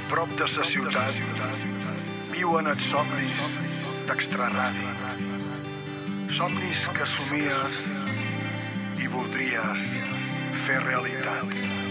prop de sa ciutat viuen els somnis d'extraradi. Somnis que somies i voldries fer realitat.